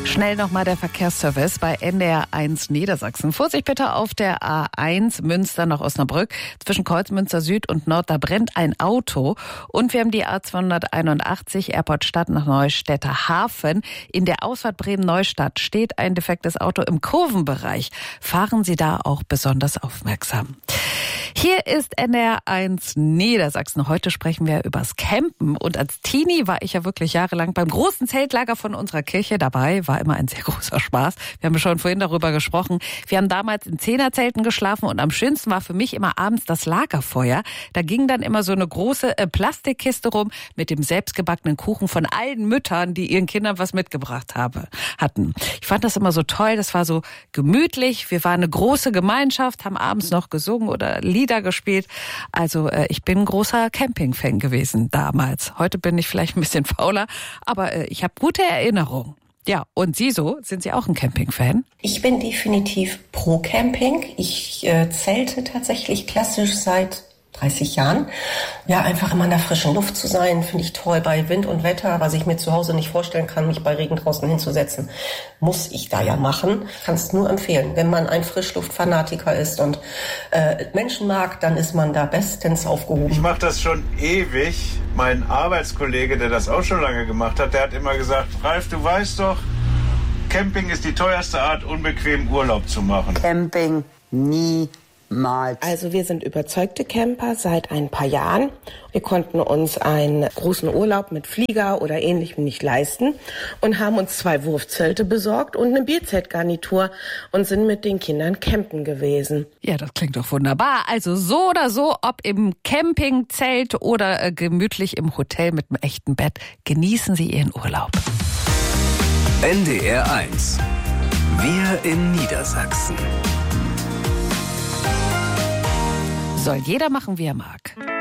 Schnell nochmal der Verkehrsservice bei NDR1 Niedersachsen. Vorsicht bitte auf der A1 Münster nach Osnabrück. Zwischen Kreuzmünster Süd und Nord, da brennt ein Auto. Und wir haben die A281 Airport Stadt nach Neustädter Hafen. In der Ausfahrt Bremen-Neustadt steht ein defektes Auto im Kurvenbereich. Fahren Sie da auch besonders aufmerksam. Hier ist NDR1 Niedersachsen. Heute sprechen wir übers Campen. Und als Teenie war ich ja wirklich jahrelang beim großen Zeltlager von unserer Kirche dabei. War immer ein sehr großer Spaß. Wir haben schon vorhin darüber gesprochen. Wir haben damals in Zehnerzelten geschlafen und am schönsten war für mich immer abends das Lagerfeuer. Da ging dann immer so eine große Plastikkiste rum mit dem selbstgebackenen Kuchen von allen Müttern, die ihren Kindern was mitgebracht hatten. Ich fand das immer so toll. Das war so gemütlich. Wir waren eine große Gemeinschaft, haben abends noch gesungen oder Lieder gespielt. Also ich bin ein großer Camping-Fan gewesen damals. Heute bin ich vielleicht ein bisschen fauler, aber ich habe gute Erinnerungen. Ja, und Sie so? Sind Sie auch ein Camping-Fan? Ich bin definitiv pro Camping. Ich zelte tatsächlich klassisch seit 30 Jahren. Ja, einfach immer in der frischen Luft zu sein, finde ich toll. Bei Wind und Wetter, was ich mir zu Hause nicht vorstellen kann, mich bei Regen draußen hinzusetzen, muss ich da ja machen. Kann es nur empfehlen. Wenn man ein Frischluftfanatiker ist und Menschen mag, dann ist man da bestens aufgehoben. Ich mache das schon ewig. Mein Arbeitskollege, der das auch schon lange gemacht hat, der hat immer gesagt, Ralf, du weißt doch, Camping ist die teuerste Art, unbequem Urlaub zu machen. Camping niemals. Also wir sind überzeugte Camper seit ein paar Jahren. Wir konnten uns einen großen Urlaub mit Flieger oder Ähnlichem nicht leisten und haben uns 2 Wurfzelte besorgt und eine Bierzeltgarnitur und sind mit den Kindern campen gewesen. Ja, das klingt doch wunderbar. Also so oder so, ob im Campingzelt oder gemütlich im Hotel mit einem echten Bett, genießen Sie Ihren Urlaub. NDR1. Wir in Niedersachsen. Soll jeder machen, wie er mag.